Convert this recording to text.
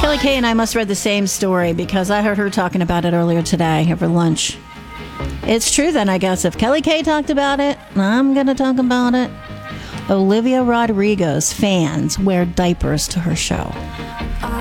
Kelly Kay and I must have read the same story because I heard her talking about it earlier today over lunch. It's true then, I guess. If Kelly Kay talked about it, I'm going to talk about it. Olivia Rodrigo's fans wear diapers to her show.